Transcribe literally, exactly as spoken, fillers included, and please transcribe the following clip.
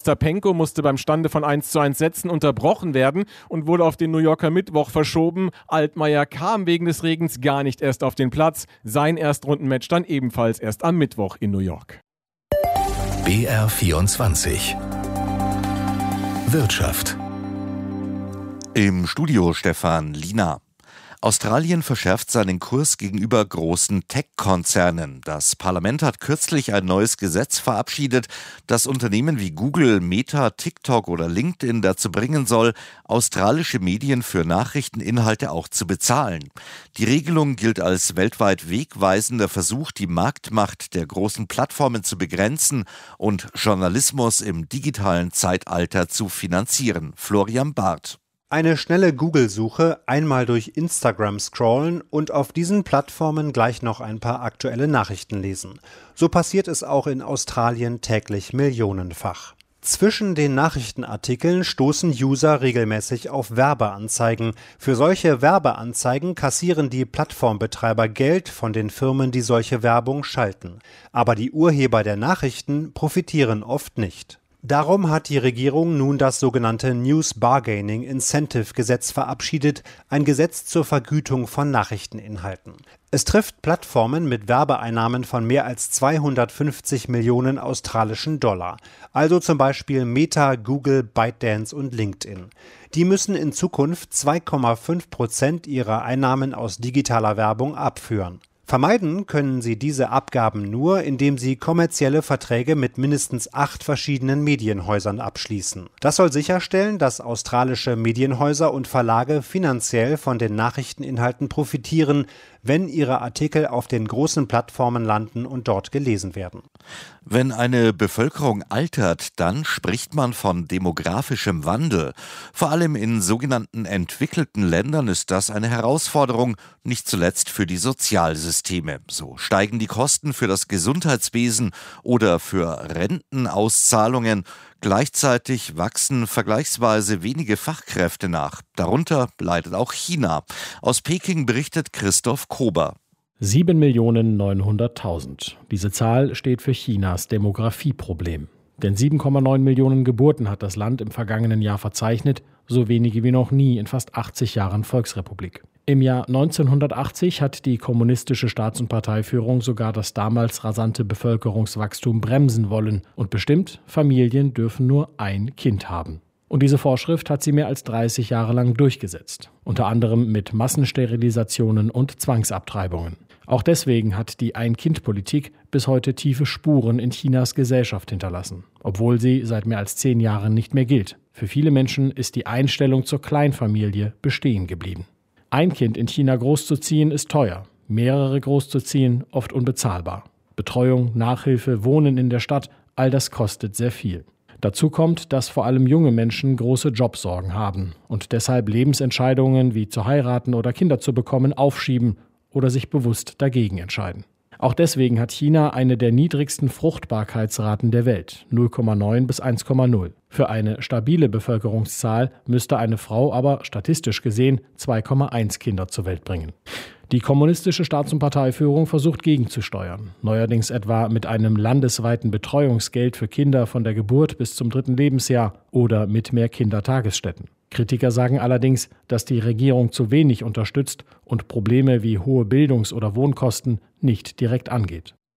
Ostapenko musste beim Stande von eins zu eins Sätzen unterbrochen werden und wurde auf den New Yorker Mittwoch verschoben. Altmaier kam wegen des Regens gar nicht erst auf den Platz. Sein Erstrundenmatch dann ebenfalls erst am Mittwoch in New York. B R vierundzwanzig Wirtschaft. Im Studio Stefan Liener. Australien verschärft seinen Kurs gegenüber großen Tech-Konzernen. Das Parlament hat kürzlich ein neues Gesetz verabschiedet, das Unternehmen wie Google, Meta, TikTok oder LinkedIn dazu bringen soll, australische Medien für Nachrichteninhalte auch zu bezahlen. Die Regelung gilt als weltweit wegweisender Versuch, die Marktmacht der großen Plattformen zu begrenzen und Journalismus im digitalen Zeitalter zu finanzieren. Florian Barth. Eine schnelle Google-Suche, einmal durch Instagram scrollen und auf diesen Plattformen gleich noch ein paar aktuelle Nachrichten lesen. So passiert es auch in Australien täglich millionenfach. Zwischen den Nachrichtenartikeln stoßen User regelmäßig auf Werbeanzeigen. Für solche Werbeanzeigen kassieren die Plattformbetreiber Geld von den Firmen, die solche Werbung schalten. Aber die Urheber der Nachrichten profitieren oft nicht. Darum hat die Regierung nun das sogenannte News Bargaining Incentive Gesetz verabschiedet, ein Gesetz zur Vergütung von Nachrichteninhalten. Es trifft Plattformen mit Werbeeinnahmen von mehr als zweihundertfünfzig Millionen australischen Dollar, also zum Beispiel Meta, Google, ByteDance und LinkedIn. Die müssen in Zukunft zwei Komma fünf Prozent ihrer Einnahmen aus digitaler Werbung abführen. Vermeiden können sie diese Abgaben nur, indem sie kommerzielle Verträge mit mindestens acht verschiedenen Medienhäusern abschließen. Das soll sicherstellen, dass australische Medienhäuser und Verlage finanziell von den Nachrichteninhalten profitieren, wenn ihre Artikel auf den großen Plattformen landen und dort gelesen werden. Wenn eine Bevölkerung altert, dann spricht man von demografischem Wandel. Vor allem in sogenannten entwickelten Ländern ist das eine Herausforderung, nicht zuletzt für die Sozialsysteme. So steigen die Kosten für das Gesundheitswesen oder für Rentenauszahlungen. Gleichzeitig wachsen vergleichsweise wenige Fachkräfte nach. Darunter leidet auch China. Aus Peking berichtet Christoph Kober. sieben Millionen neunhunderttausend. Diese Zahl steht für Chinas Demografieproblem. Denn sieben Komma neun Millionen Geburten hat das Land im vergangenen Jahr verzeichnet, so wenige wie noch nie in fast achtzig Jahren Volksrepublik. Im Jahr neunzehnhundertachtzig hat die kommunistische Staats- und Parteiführung sogar das damals rasante Bevölkerungswachstum bremsen wollen und bestimmt, Familien dürfen nur ein Kind haben. Und diese Vorschrift hat sie mehr als dreißig Jahre lang durchgesetzt, unter anderem mit Massensterilisationen und Zwangsabtreibungen. Auch deswegen hat die Ein-Kind-Politik bis heute tiefe Spuren in Chinas Gesellschaft hinterlassen, obwohl sie seit mehr als zehn Jahren nicht mehr gilt. Für viele Menschen ist die Einstellung zur Kleinfamilie bestehen geblieben. Ein Kind in China großzuziehen ist teuer, mehrere großzuziehen oft unbezahlbar. Betreuung, Nachhilfe, Wohnen in der Stadt, all das kostet sehr viel. Dazu kommt, dass vor allem junge Menschen große Jobsorgen haben und deshalb Lebensentscheidungen wie zu heiraten oder Kinder zu bekommen aufschieben oder sich bewusst dagegen entscheiden. Auch deswegen hat China eine der niedrigsten Fruchtbarkeitsraten der Welt, null Komma neun bis eins Komma null. Für eine stabile Bevölkerungszahl müsste eine Frau aber statistisch gesehen zwei Komma eins Kinder zur Welt bringen. Die kommunistische Staats- und Parteiführung versucht gegenzusteuern, neuerdings etwa mit einem landesweiten Betreuungsgeld für Kinder von der Geburt bis zum dritten Lebensjahr oder mit mehr Kindertagesstätten. Kritiker sagen allerdings, dass die Regierung zu wenig unterstützt und Probleme wie hohe Bildungs- oder Wohnkosten nicht direkt angeht.